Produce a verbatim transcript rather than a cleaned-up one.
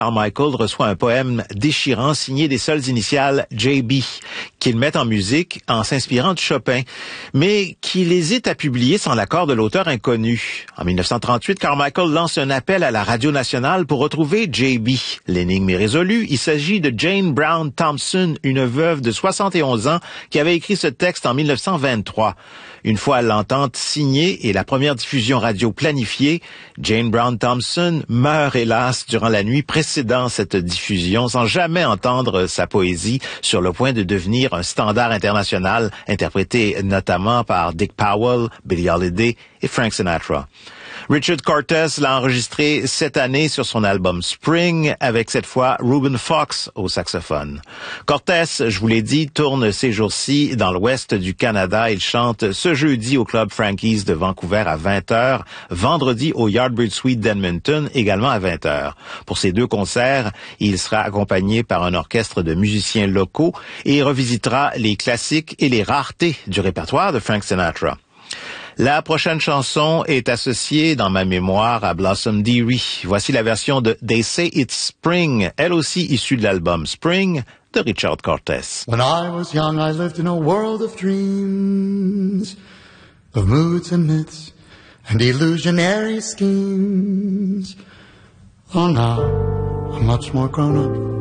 Carmichael reçoit un poème déchirant signé des seules initiales J B, qu'il met en musique en s'inspirant de Chopin, mais qu'il hésite à publier sans l'accord de l'auteur inconnu. En mille neuf cent trente-huit, Carmichael lance un appel à la Radio nationale pour retrouver J B. L'énigme est résolue, il s'agit de Jane Brown Thompson, une veuve de soixante et onze ans qui avait écrit ce texte en mille neuf cent vingt-trois. Une fois l'entente signée et la première diffusion radio planifiée, Jane Brown Thompson meurt hélas durant la nuit précédant cette diffusion sans jamais entendre sa poésie sur le point de devenir un standard international interprété notamment par Dick Powell, Billie Holiday et Frank Sinatra. Richard Cortez l'a enregistré cette année sur son album Spring avec cette fois Reuben Fox au saxophone. Cortez, je vous l'ai dit, tourne ces jours-ci dans l'ouest du Canada. Il chante ce jeudi au Club Frankie's de Vancouver à vingt heures, vendredi au Yardbird Suite d'Edmonton également à vingt heures. Pour ces deux concerts, il sera accompagné par un orchestre de musiciens locaux et revisitera les classiques et les raretés du répertoire de Frank Sinatra. La prochaine chanson est associée dans ma mémoire à Blossom Dearie. Voici la version de They Say It's Spring, elle aussi issue de l'album Spring de Richard Cortez. When I was young, I lived in a world of dreams, of moods and myths and illusionary schemes. Oh, now I'm much more grown up.